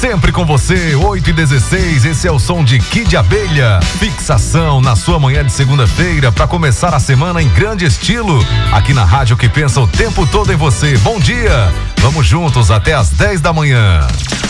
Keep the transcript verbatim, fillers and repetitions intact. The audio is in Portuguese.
Sempre com você, oito e dezesseis, esse é o som de Kid Abelha. Fixação na sua manhã de segunda-feira para começar a semana em grande estilo. Aqui na rádio que pensa o tempo todo em você. Bom dia, vamos juntos até às dez da manhã.